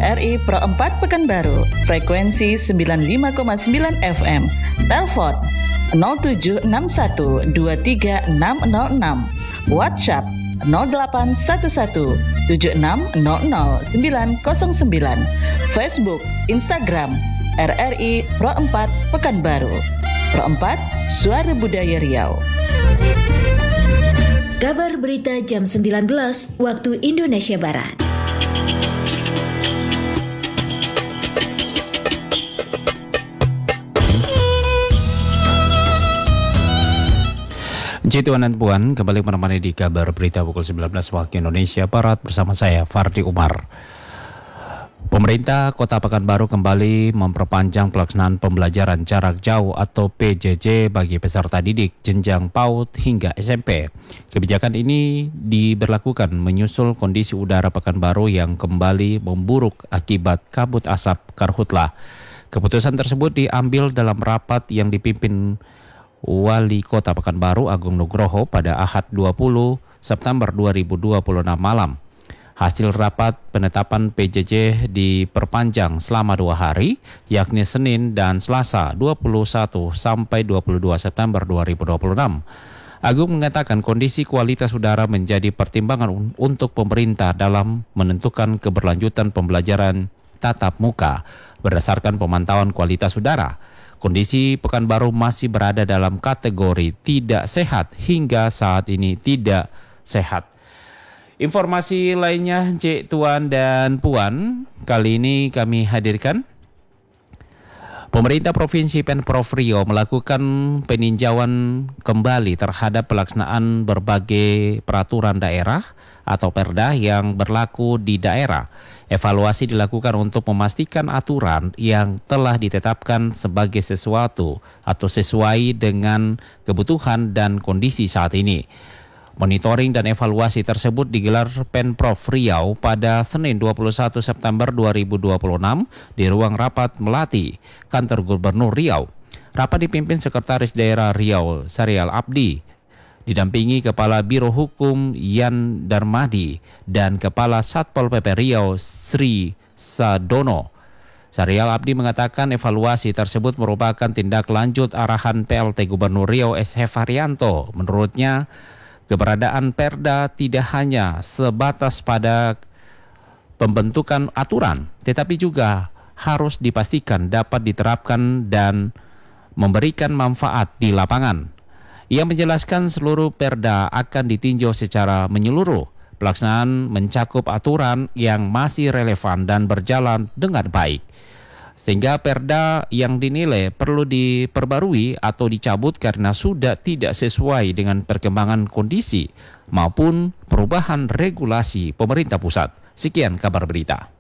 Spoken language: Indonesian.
RRI Pro 4 Pekanbaru, frekuensi 95,9 FM, telepon 0761 23606, WhatsApp 0811 7600 909, Facebook, Instagram, RRI Pro 4 Pekanbaru. Pro 4, Suara Budaya Riau. Kabar berita jam 19 waktu Indonesia Barat. Tuan dan Puan, kembali menemani di kabar berita pukul 19 waktu Indonesia Barat bersama saya Fardi Umar. Pemerintah Kota Pekanbaru kembali memperpanjang pelaksanaan pembelajaran jarak jauh atau PJJ bagi peserta didik jenjang PAUD hingga SMP. Kebijakan ini diberlakukan menyusul kondisi udara Pekanbaru yang kembali memburuk akibat kabut asap karhutlah. Keputusan tersebut diambil dalam rapat yang dipimpin Wali Kota Pekanbaru Agung Nugroho pada Ahad 20 September 2026 malam. Hasil rapat penetapan PJJ diperpanjang selama 2 hari, yakni Senin dan Selasa 21 sampai 22 September 2026. Agung mengatakan kondisi kualitas udara menjadi pertimbangan untuk pemerintah dalam menentukan keberlanjutan pembelajaran tatap muka berdasarkan pemantauan kualitas udara. Kondisi Pekanbaru masih berada dalam kategori tidak sehat hingga saat ini tidak sehat. Informasi lainnya, Cik Tuan dan Puan, kali ini kami hadirkan. Pemerintah Provinsi Pemprov Riau melakukan peninjauan kembali terhadap pelaksanaan berbagai peraturan daerah atau perda yang berlaku di daerah. Evaluasi dilakukan untuk memastikan aturan yang telah ditetapkan sebagai sesuatu atau sesuai dengan kebutuhan dan kondisi saat ini. Monitoring dan evaluasi tersebut digelar Pemprov Riau pada Senin 21 September 2026 di ruang rapat Melati, Kantor Gubernur Riau. Rapat dipimpin Sekretaris Daerah Riau, Syarial Abdi, didampingi Kepala Biro Hukum Yan Darmadi dan Kepala Satpol PP Riau Sri Sadono. Syarial Abdi mengatakan evaluasi tersebut merupakan tindak lanjut arahan PLT Gubernur Riau S. Haryanto. Menurutnya, keberadaan perda tidak hanya sebatas pada pembentukan aturan, tetapi juga harus dipastikan dapat diterapkan dan memberikan manfaat di lapangan. Ia menjelaskan seluruh perda akan ditinjau secara menyeluruh. Pelaksanaan mencakup aturan yang masih relevan dan berjalan dengan baik. Sehingga perda yang dinilai perlu diperbarui atau dicabut karena sudah tidak sesuai dengan perkembangan kondisi maupun perubahan regulasi pemerintah pusat. Sekian kabar berita.